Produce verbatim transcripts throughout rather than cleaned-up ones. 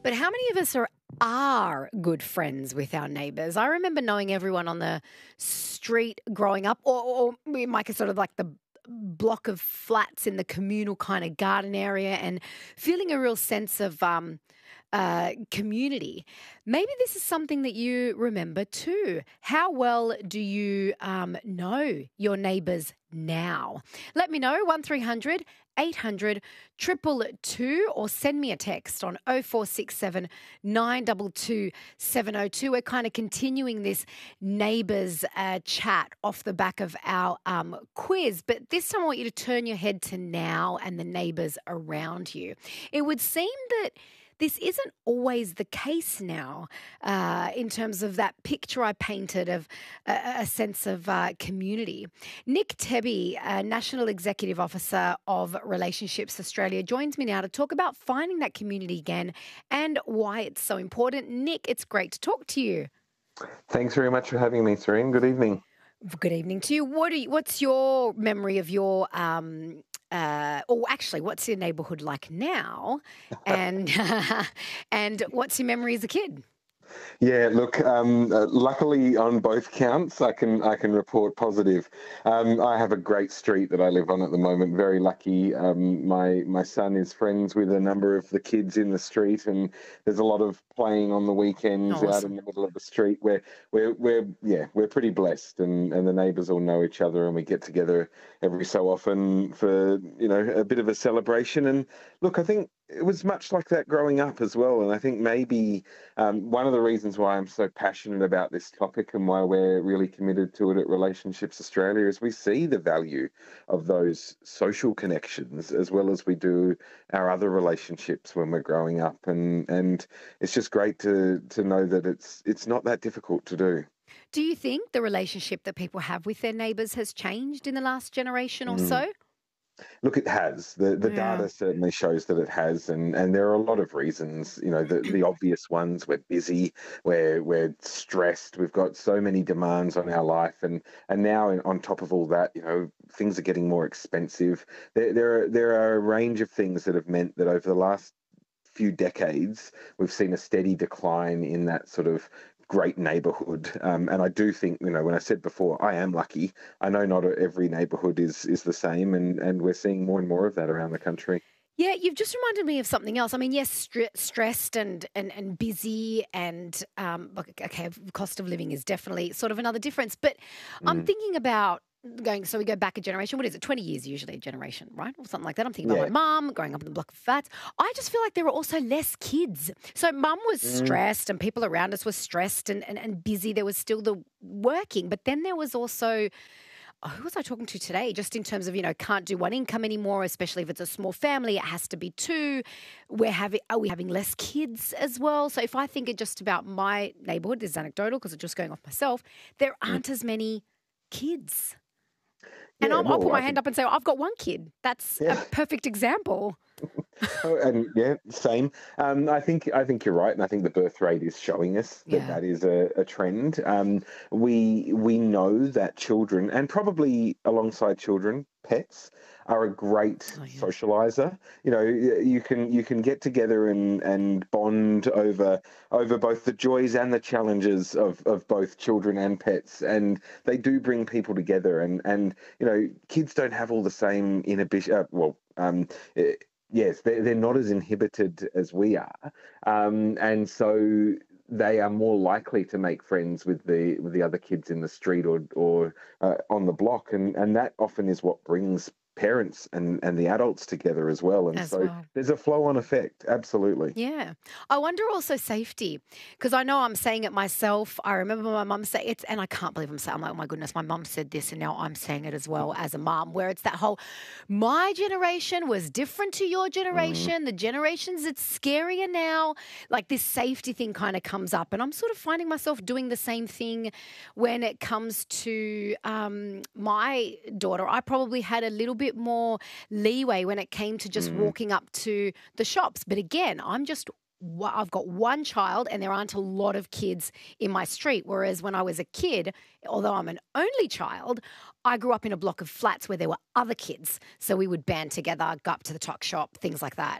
But how many of us are are good friends with our neighbours? I remember knowing everyone on the street growing up, or, or in my case, sort of like the block of flats in the communal kind of garden area, and feeling a real sense of um, uh, community. Maybe this is something that you remember too. How well do you um, know your neighbours now? Let me know, one three hundred eight hundred two two two, or send me a text on oh four six seven nine two two seven oh two. We're kind of continuing this neighbours uh, chat off the back of our um, quiz, but this time I want you to turn your head to now and the neighbours around you. It would seem that this isn't always the case now uh, in terms of that picture I painted of a, a sense of uh, community. Nick Tebby, uh, National Executive Officer of Relationships Australia, joins me now to talk about finding that community again and why it's so important. Nick, it's great to talk to you. Thanks very much for having me, Serene. Good evening. Good evening to you. What are you, what's your memory of your, um, uh, or actually, what's your neighbourhood like now? And and what's your memory as a kid? Yeah, look, um, uh, luckily on both counts, I can I can report positive. Um, I have a great street that I live on at the moment. Very lucky. Um, my my son is friends with a number of the kids in the street, and there's a lot of playing on the weekends Awesome. out in the middle of the street. We're we're we're yeah we're pretty blessed, and, and the neighbours all know each other, and we get together every so often for you know a bit of a celebration. And look, I think it was much like that growing up as well. And I think maybe um, one of the reasons why I'm so passionate about this topic and why we're really committed to it at Relationships Australia is we see the value of those social connections as well as we do our other relationships when we're growing up. And, and it's just great to, to know that it's, it's not that difficult to do. Do you think the relationship that people have with their neighbours has changed in the last generation or mm. so? Look, it has. The the Yeah. data certainly shows that it has, and, and there are a lot of reasons. You know, the, the obvious ones: we're busy, we're we're stressed, we've got so many demands on our life, and and now on top of all that, you know, things are getting more expensive. There there are there are a range of things that have meant that over the last few decades, we've seen a steady decline in that sort of great neighbourhood. Um, and I do think, you know, when I said before, I am lucky. I know not every neighbourhood is is the same, and, and we're seeing more and more of that around the country. Yeah, you've just reminded me of something else. I mean, yes, str- stressed and, and, and busy and, um, okay, cost of living is definitely sort of another difference. But mm. I'm thinking about going, so we go back a generation. What is it? twenty years usually a generation, right? Or something like that. I'm thinking about yeah. my mum growing up in the block of flats. I just feel like there were also less kids. So mum was mm. stressed and people around us were stressed and, and, and busy. There was still the working. But then there was also, oh, who was I talking to today? Just in terms of, you know, can't do one income anymore, especially if it's a small family. It has to be two. We're having, are we having less kids as well? So if I think it just about my neighbourhood, this is anecdotal because it's just going off myself, there aren't mm. as many kids. And yeah, I'll, well, I'll put my I hand think, up and say, oh, I've got one kid. That's yeah. a perfect example. oh, and yeah, same. Um, I think I think you're right, and I think the birth rate is showing us that yeah. that is a, a trend. Um, we we know that children, and probably alongside children, pets are a great oh, yeah. socializer. You know, you can you can get together and, and bond over over both the joys and the challenges of, of both children and pets, and they do bring people together. And, and you know, kids don't have all the same inhibition. Uh, well, um, it, yes, they're, they're not as inhibited as we are, um, and so they are more likely to make friends with the with the other kids in the street or or uh, on the block, and and that often is what brings parents and, and the adults together as well. And as so well. There's a flow-on effect, absolutely. Yeah. I wonder also safety, because I know I'm saying it myself. I remember my mum saying it, and I can't believe I'm saying, I'm like, oh my goodness, my mum said this, and now I'm saying it as well as a mum, where it's that whole, my generation was different to your generation. Mm. The generations, it's scarier now. Like this safety thing kind of comes up, and I'm sort of finding myself doing the same thing when it comes to um, my daughter. I probably had a little bit more leeway when it came to just mm. walking up to the shops. But again, I'm just, I've got one child and there aren't a lot of kids in my street. Whereas when I was a kid, although I'm an only child, I grew up in a block of flats where there were other kids. So we would band together, go up to the tuck shop, things like that.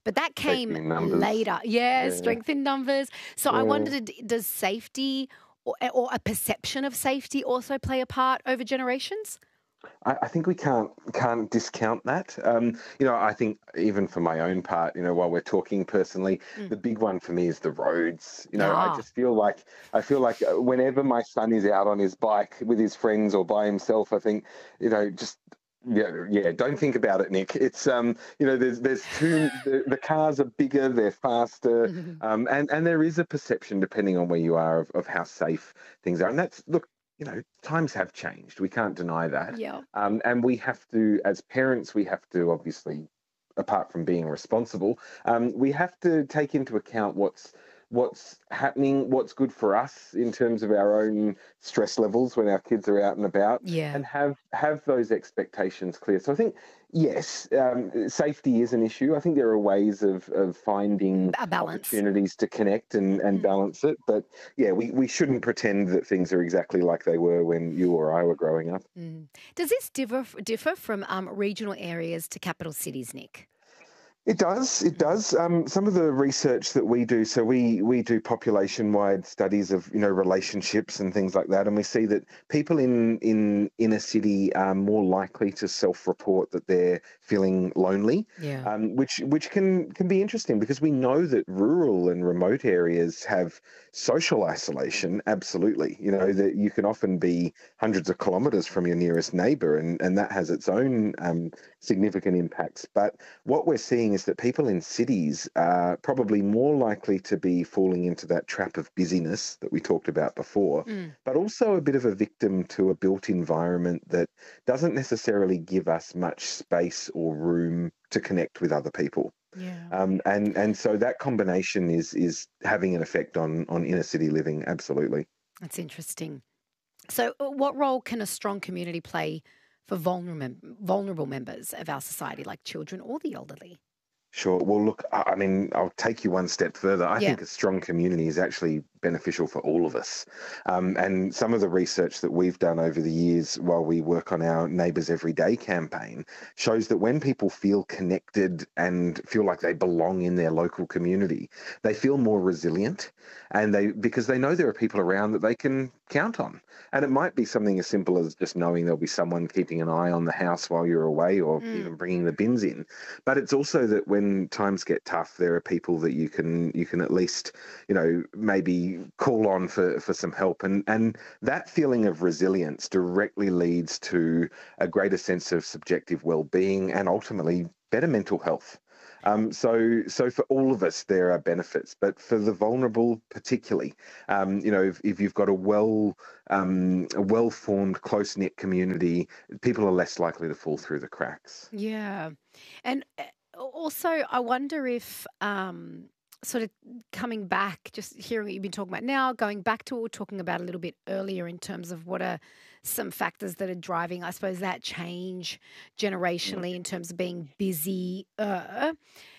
But that Safety came in numbers. later. Yeah, Yeah. strength in numbers. So I Yeah. wondered, does safety or, or a perception of safety also play a part over generations? I, I think we can't can't discount that. Um, you know, I think even for my own part, you know, while we're talking personally, Mm. the big one for me is the roads. You know, I Ah. just feel like I feel like uh, whenever my son is out on his bike with his friends or by himself, I think, you know, just yeah, yeah. Don't think about it, Nick. It's um, you know, there's there's two. The, the cars are bigger, they're faster, um, and and there is a perception depending on where you are of, of how safe things are, and that's look. You know, times have changed. We can't deny that. Yeah. Um, and we have to, as parents, we have to obviously, apart from being responsible, um, we have to take into account what's what's happening, what's good for us in terms of our own stress levels when our kids are out and about, Yeah. and have have those expectations clear. So I think yes, um, safety is an issue. I think there are ways of of finding A balance. opportunities to connect and and Mm. balance it, but yeah, we, we shouldn't pretend that things are exactly like they were when you or I were growing up. Mm. Does this differ differ from um, regional areas to capital cities, Nick? It does. It Mm. does. Um, some of the research that we do, so we we do population-wide studies of you know relationships and things like that, and we see that people in in inner city are more likely to self-report that they're feeling lonely, Yeah. um, which which can can be interesting because we know that rural and remote areas have social isolation. Absolutely, you know that you can often be hundreds of kilometres from your nearest neighbour, and and that has its own um, significant impacts. But what we're seeing is that people in cities are probably more likely to be falling into that trap of busyness that we talked about before, Mm. but also a bit of a victim to a built environment that doesn't necessarily give us much space or room to connect with other people. Yeah. Um, and and so that combination is is having an effect on on inner city living. Absolutely. That's interesting. So, uh, what role can a strong community play for vulnerable vulnerable members of our society, like children or the elderly? Sure. Well, look, I I mean, I'll take you one step further. I Yeah. think a strong community is actually beneficial for all of us. Um, and some of the research that we've done over the years while we work on our Neighbours Everyday campaign shows that when people feel connected and feel like they belong in their local community, they feel more resilient and they because they know there are people around that they can count on. And it might be something as simple as just knowing there'll be someone keeping an eye on the house while you're away or Mm. even bringing the bins in. But it's also that when times get tough, there are people that you can you can at least, you know, maybe call on for, for some help. And and that feeling of resilience directly leads to a greater sense of subjective well-being and ultimately better mental health. Um, so, so for all of us, there are benefits, but for the vulnerable, particularly, um, you know, if, if you've got a well, um, a well-formed, close-knit community, people are less likely to fall through the cracks. Yeah. And uh, also, I wonder if, um, sort of coming back, just hearing what you've been talking about now, going back to what we were talking about a little bit earlier in terms of what are some factors that are driving, I suppose, that change generationally in terms of being busy. Uh,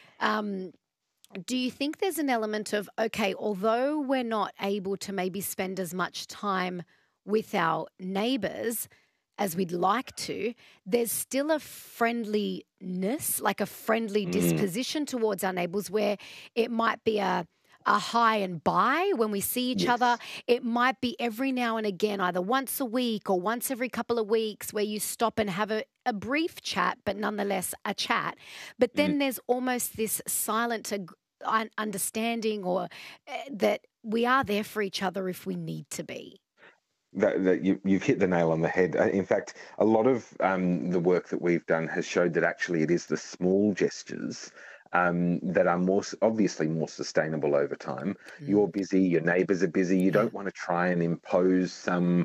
um, do you think there's an element of, okay, although we're not able to maybe spend as much time with our neighbours as we'd like to, there's still a friendliness, like a friendly Mm, disposition towards our neighbours where it might be a a hi and bye when we see each other. yes. It might be every now and again, either once a week or once every couple of weeks, where you stop and have a, a brief chat, but nonetheless a chat. But Mm. then there's almost this silent ag- un- understanding or uh, that we are there for each other if we need to be. That, that you, you've hit the nail on the head. Uh, In fact, a lot of um, the work that we've done has showed that actually it is the small gestures um, that are more s- obviously more sustainable over time. You're Mm. busy, your neighbours are busy. You Yeah. don't want to try and impose some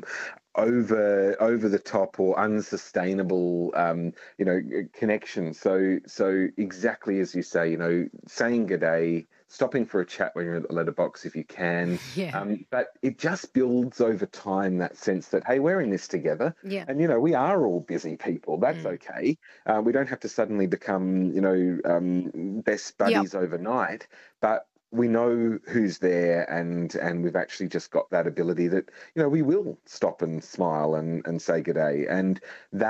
over over the top or unsustainable um, you know connection. So so exactly as you say, you know, saying good day, stopping for a chat when you're at the letterbox if you can, Yeah. um, but it just builds over time that sense that, hey, we're in this together. Yeah. And, you know, we are all busy people. That's Mm. okay. Uh, we don't have to suddenly become, you know, um, best Yep. buddies overnight, but we know who's there and and we've actually just got that ability that, you know, we will stop and smile and, and say good day. And that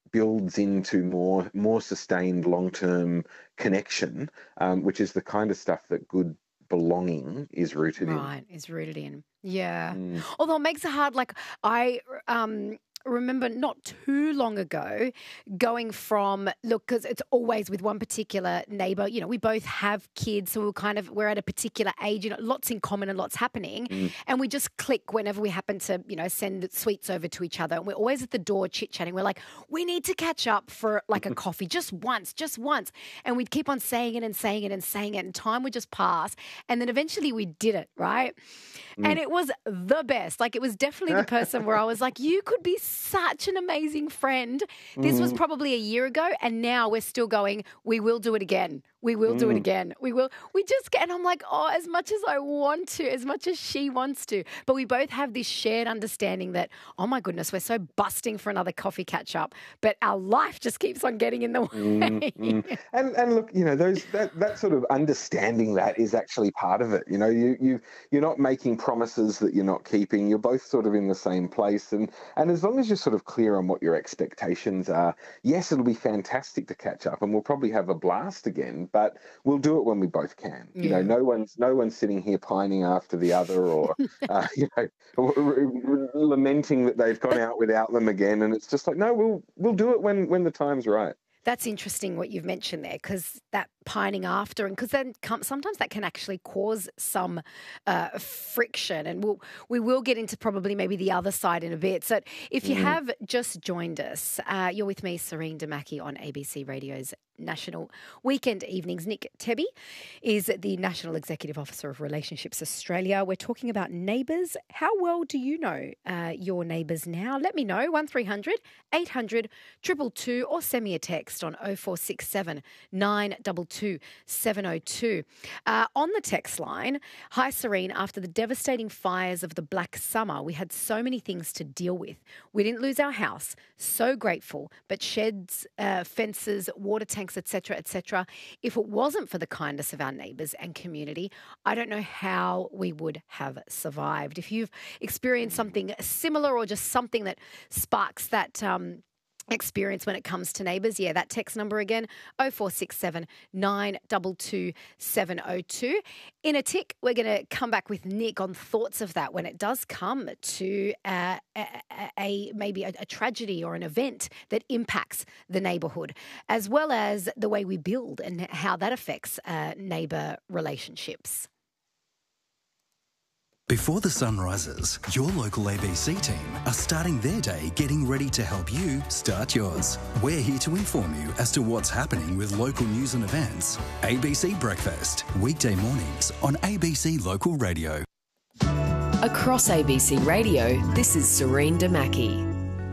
builds into more more sustained long-term connection, um, which is the kind of stuff that good belonging is rooted in. Right, is rooted in. Yeah. Mm. Although it makes it hard. Like I um remember not too long ago going from look, because it's always with one particular neighbor. You know, we both have kids, so we're kind of we're at a particular age. You know, lots in common and lots happening, Mm. and we just click whenever we happen to you know send sweets over to each other. And we're always at the door chit chatting. We're like, we need to catch up for like a coffee, just once, just once. And we'd keep on saying it and saying it and saying it, and time would just pass. And then eventually we did it, right? Mm. And it was the best. Like it was definitely the person where I was like, you could be such an amazing friend. This was Mm. probably a year ago, and now we're still going, we will do it again. We will do it Mm. again. We will. We just get, and I'm like, oh, as much as I want to, as much as she wants to. But we both have this shared understanding that, oh my goodness, we're so busting for another coffee catch up, but our life just keeps on getting in the way. Mm, mm. And and look, you know, those that that sort of understanding that is actually part of it. You know, you you you're not making promises that you're not keeping. You're both sort of in the same place, and and as long as you're sort of clear on what your expectations are, yes, it'll be fantastic to catch up, and we'll probably have a blast again. But we'll do it when we both can. You know, Yeah. no one's no one's sitting here pining after the other, or uh, you know, r- r- lamenting that they've gone out without them again. And it's just like, no, we'll we'll do it when when the time's right. That's interesting what you've mentioned there, because that pining after, and because then come, sometimes that can actually cause some uh, friction, and we'll we will get into probably maybe the other side in a bit. So if you Mm. have just joined us, uh, you're with me, Serene Damaki, on A B C Radio's National Weekend Evenings. Nick Tebby is the National Executive Officer of Relationships Australia. We're talking about neighbours. How well do you know uh, your neighbours now? Let me know, one three hundred eight hundred two two two, or send me a text on oh four six seven nine two two seven oh two. Uh, on the text line, hi Serene, after the devastating fires of the Black Summer, we had so many things to deal with. We didn't lose our house, so grateful, but sheds, uh, fences, water tanks, et cetera, et cetera. If it wasn't for the kindness of our neighbours and community, I don't know how we would have survived. If you've experienced something similar, or just something that sparks that um, experience when it comes to neighbours, yeah, that text number again, oh four six seven nine two two seven oh two. In a tick, we're going to come back with Nick on thoughts of that when it does come to uh, a, a, a maybe a, a tragedy or an event that impacts the neighbourhood, as well as the way we build and how that affects uh, neighbour relationships. Before the sun rises, your local A B C team are starting their day getting ready to help you start yours. We're here to inform you as to what's happening with local news and events. A B C Breakfast, weekday mornings on A B C Local Radio. Across A B C Radio, this is Serene Damaki.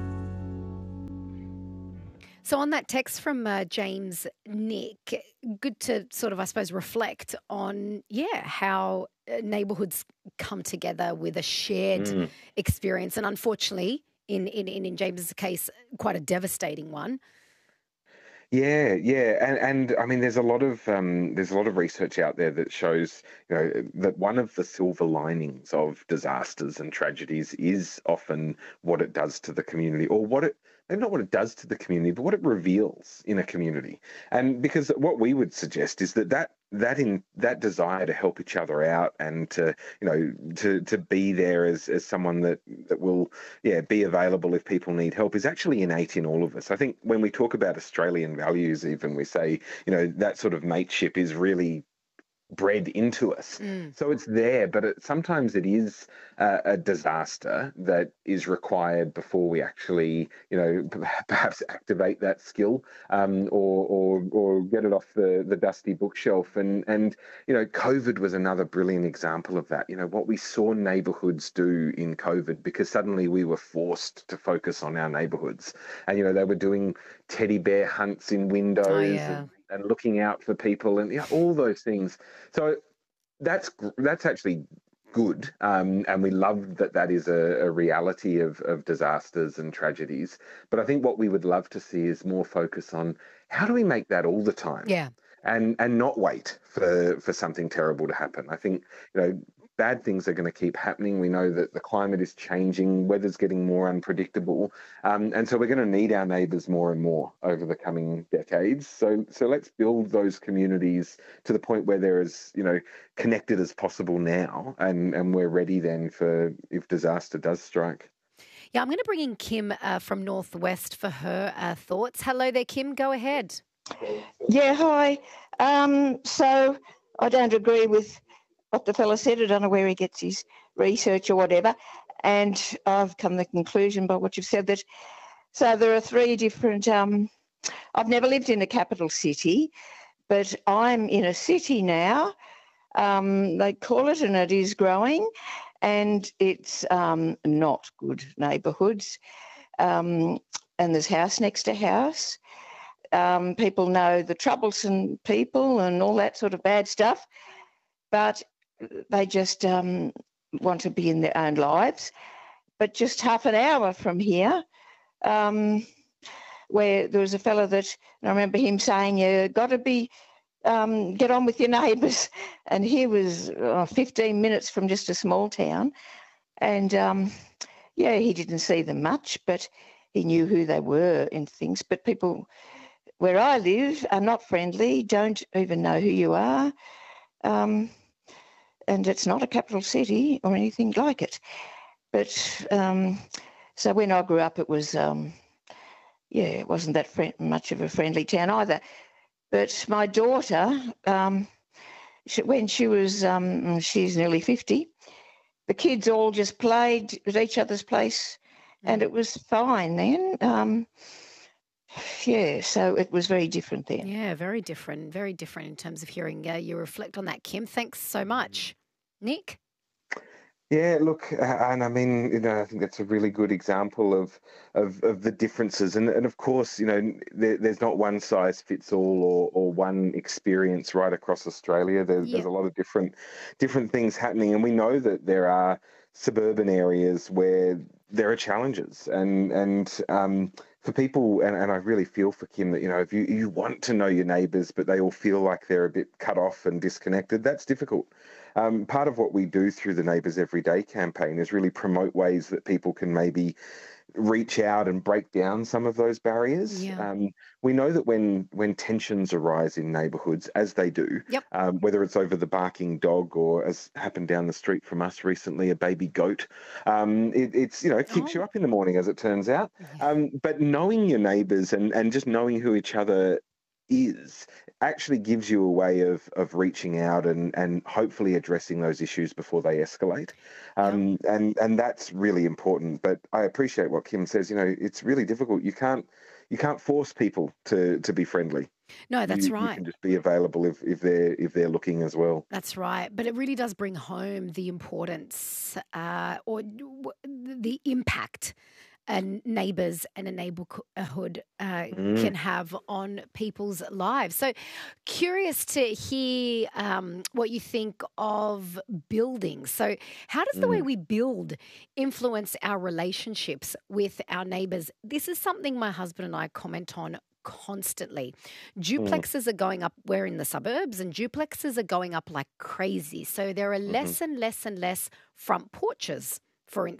So on that text from uh, James Nick, good to sort of, I suppose, reflect on, yeah, how uh, neighbourhoods come together with a shared Mm. experience. And unfortunately, in, in, in, in James's case, quite a devastating one. Yeah, yeah, and and I mean, there's a lot of um, there's a lot of research out there that shows, you know, that one of the silver linings of disasters and tragedies is often what it does to the community, or what it maybe not what it does to the community, but what it reveals in a community. And because what we would suggest is that that that in that desire to help each other out, and to you know to to be there as as someone that that will yeah be available if people need help, is actually innate in all of us. I think when we talk about Australian values, even, we say, you know, that sort of mateship is really bred into us. Mm. So it's there, but it, sometimes it is uh, a disaster that is required before we actually, you know, p- perhaps activate that skill, um, or, or or get it off the, the dusty bookshelf. And and you know, COVID was another brilliant example of that. You know, what we saw neighbourhoods do in COVID, because suddenly we were forced to focus on our neighbourhoods, and you know, they were doing teddy bear hunts in windows. Oh, yeah. and, and looking out for people, and yeah, all those things. So that's that's actually good, um, and we love that that is a, a reality of, of disasters and tragedies. But I think what we would love to see is more focus on how do we make that all the time, Yeah. and and not wait for for something terrible to happen. I think, you know, bad things are going to keep happening. We know that the climate is changing, weather's getting more unpredictable, um, and so we're going to need our neighbours more and more over the coming decades. So, so let's build those communities to the point where they're as, you know, connected as possible now, and, and we're ready then for if disaster does strike. Yeah, I'm going to bring in Kim uh, from Northwest for her uh, thoughts. Hello there, Kim. Go ahead. Yeah, hi. Um, so I don't agree with what the fella said. I don't know where he gets his research or whatever. And I've come to the conclusion by what you've said that, so there are three different, um, I've never lived in a capital city, but I'm in a city now. Um, they call it, and it is growing, and it's um, not good neighbourhoods. Um, and there's house next to house. Um, people know the troublesome people and all that sort of bad stuff, but they just um, want to be in their own lives. But just half an hour from here, um, where there was a fellow that, and I remember him saying, you got to be, um, get on with your neighbours. And he was uh, fifteen minutes from just a small town. And, um, yeah, he didn't see them much, but he knew who they were and things. But people where I live are not friendly, don't even know who you are. Um, and it's not a capital city or anything like it. But um, so when I grew up, it was, um, yeah, it wasn't that friend- much of a friendly town either. But my daughter, um, she, when she was, um, she's nearly fifty, the kids all just played at each other's place, and it was fine then. Um, yeah, so it was very different then. Yeah, very different, very different in terms of hearing uh, you reflect on that, Kim. Thanks so much. Nick? Yeah, look, uh, and I mean, you know, I think that's a really good example of of, of the differences, and and of course, you know, there, there's not one size fits all or or one experience right across Australia. There's Yeah. there's a lot of different different things happening, and we know that there are suburban areas where there are challenges, and and um, for people, and, and I really feel for Kim that, you know, if you you want to know your neighbours, but they all feel like they're a bit cut off and disconnected, that's difficult. Um, part of what we do through the Neighbours Everyday campaign is really promote ways that people can maybe reach out and break down some of those barriers. Yeah. Um, we know that when when tensions arise in neighbourhoods, as they do, Yep. um, whether it's over the barking dog or, as happened down the street from us recently, a baby goat, um, it, it's, you know, it keeps Oh. you up in the morning, as it turns out. Yeah. Um, but knowing your neighbours and, and just knowing who each other is actually gives you a way of of reaching out and and hopefully addressing those issues before they escalate, um, and and that's really important. But I appreciate what Kim says. You know, it's really difficult. You can't you can't force people to to be friendly. No, that's you, right. You can just be available if if they're if they're looking as well. That's right. But it really does bring home the importance uh, or w- the impact and neighbours and a neighbourhood uh, Mm. can have on people's lives. So curious to hear um, what you think of buildings. So how does the way Mm. we build influence our relationships with our neighbours? This is something my husband and I comment on constantly. Duplexes are going up. We're in the suburbs, and duplexes are going up like crazy. So there are Mhm. less and less and less front porches, for instance.